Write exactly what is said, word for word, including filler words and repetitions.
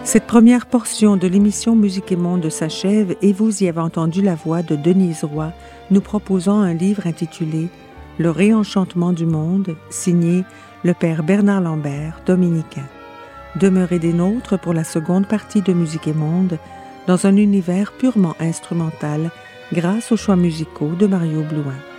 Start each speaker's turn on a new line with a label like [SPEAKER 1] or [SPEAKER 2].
[SPEAKER 1] Cette première portion de l'émission Musique et Monde s'achève et vous y avez entendu la voix de Denise Roy nous proposant un livre intitulé « Le réenchantement du monde » signé le père Bernard Lambert, dominicain. Demeurez des nôtres pour la seconde partie de Musique et Monde dans un univers purement instrumental grâce aux choix musicaux de Mario Blouin.